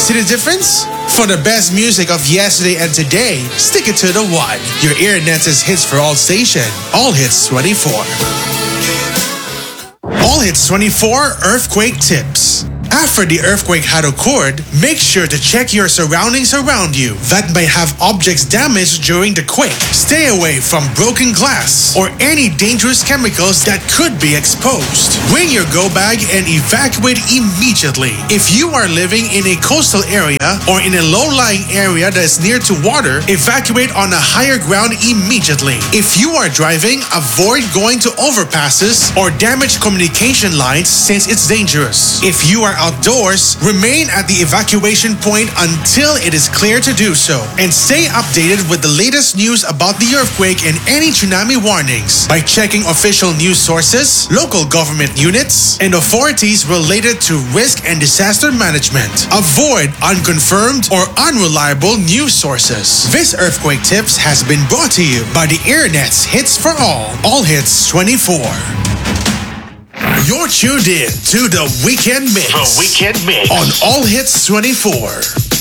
See the difference? For the best music of yesterday and today, stick it to the one. Your Earnets' hits for all station. All Hits 24. All Hits 24 Earthquake Tips. After the earthquake had occurred, make sure to check your surroundings around you that may have objects damaged during the quake. Stay away from broken glass or any dangerous chemicals that could be exposed. Bring your go bag and evacuate immediately. If you are living in a coastal area or in a low-lying area that is near to water, evacuate on a higher ground immediately. If you are driving, avoid going to overpasses or damaged communication lines since it's dangerous. If you are outdoors, remain at the evacuation point until it is clear to do so, and stay updated with the latest news about the earthquake and any tsunami warnings by checking official news sources, local government units, and authorities related to risk and disaster management. Avoid unconfirmed or unreliable news sources. This Earthquake Tips has been brought to you by the Earnets Hits for All Hits 24. You're tuned in to the Weekend Mix. The Weekend Mix On All Hits 24.